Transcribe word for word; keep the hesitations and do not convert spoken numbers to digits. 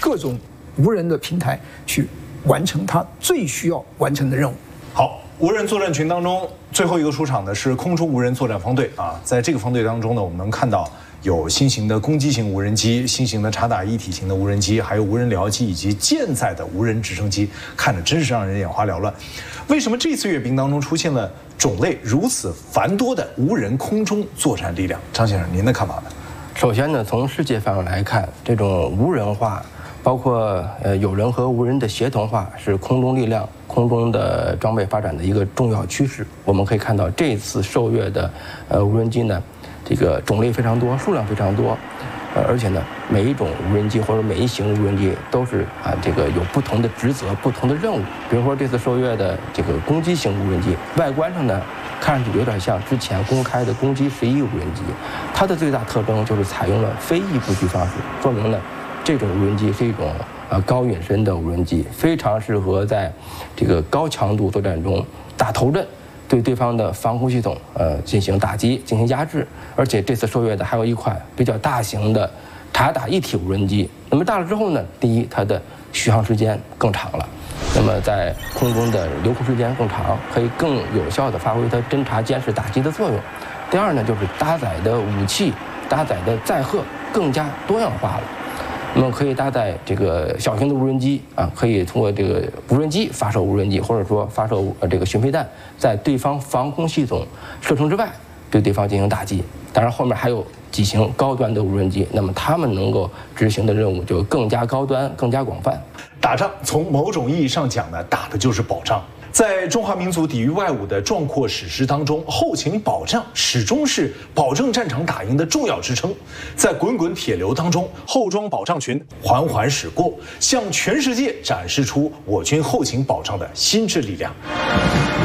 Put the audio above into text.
各种无人的平台去完成它最需要完成的任务。 好，无人作战群当中最后一个出场的是空中无人作战方队啊，在这个方队当中呢，我们能看到有新型的攻击型无人机、新型的察打一体型的无人机，还有无人僚机以及舰载的无人直升机，看着真是让人眼花缭乱。为什么这次阅兵当中出现了种类如此繁多的无人空中作战力量？张先生，您的看法呢？ 首先呢，从世界范围来看，这种无人化，包括呃有人和无人的协同化，是空中力量、空中的装备发展的一个重要趋势。我们可以看到，这次受阅的呃无人机呢，这个种类非常多，数量非常多，呃，而且呢，每一种无人机或者每一型无人机都是啊这个有不同的职责、不同的任务。比如说这次受阅的这个攻击型无人机，外观上呢，看上去有点像之前公开的攻击十一无人机，它的最大特征就是采用了飞翼布局方式，说明呢，这种无人机是一种呃高隐身的无人机，非常适合在这个高强度作战中打头阵，对对方的防空系统呃进行打击、进行压制。而且这次受阅的还有一款比较大型的察打一体无人机。那么大了之后呢，第一，它的续航时间更长了。那么在空中的留空时间更长，可以更有效地发挥它侦察、监视、打击的作用。第二呢，就是搭载的武器、搭载的载荷更加多样化了。那么可以搭载这个小型的无人机啊，可以通过这个无人机发射无人机，或者说发射呃这个巡飞弹，在对方防空系统射程之外对对方进行打击。当然后面还有几型高端的无人机，那么他们能够执行的任务就更加高端、更加广泛。 打仗从某种意义上讲呢，打的就是保障。在中华民族抵御外侮的壮阔史诗当中，后勤保障始终是保证战场打赢的重要支撑。在滚滚铁流当中，后装保障群缓缓驶过，向全世界展示出我军后勤保障的心智力量。